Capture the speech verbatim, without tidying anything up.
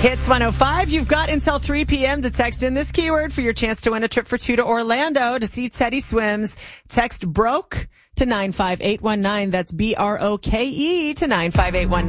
Hits one oh five. You've got until three p.m. to text in this keyword for your chance to win a trip for two to Orlando to see Teddy Swims. Text BROKE to nine five eight one nine. That's B R O K E to nine five eight one nine.